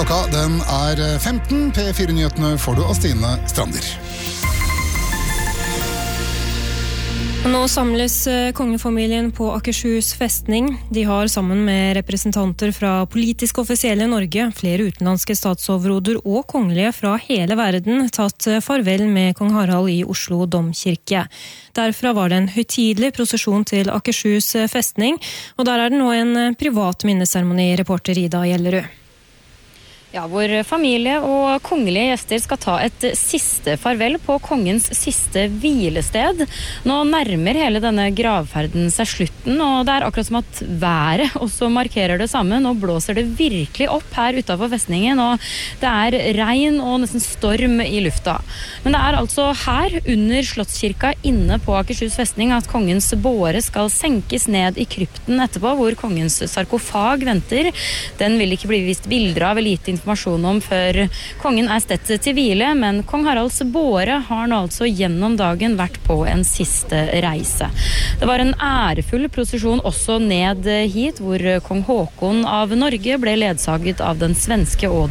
Klokka den 15. P4-nyhetene får du av Stine Strander. Nå samles kongefamilien på Akershus festning. De har sammen med representanter fra politisk offisielle Norge, flere utenlandske statsoverhoder og kongelige fra hele verden tatt farvel med kong Harald i Oslo domkirke. Derfra var det en høytidelig prosesjon til Akershus festning, og der er det nå en privat minneseremoni, reporter Ida Gjellerud. Ja, hvor familie og kongelige gjester skal ta et siste farvel på kongens siste hvilested. Nå nærmer hele denne gravferden seg slutten, og det er akkurat som at været også markerer det samme. Nå blåser det virkelig opp her utenfor festningen, og det er regn og nesten storm i lufta. Men det er altså her, under Slottskirka inne på Akershus festning, at kongens båre skal senkes ned i krypten etterpå, hvor kongens sarkofag venter. Den vil ikke bli vist bilder av eller gitt informasjon om før kongen er stedt til hvile, men kong Haralds båre har nå altså gjennom dagen vært på en siste reise. Det var en ærefull prosesjon også ned hit, hvor kong Håkon av Norge ble ledsaget av den svenske og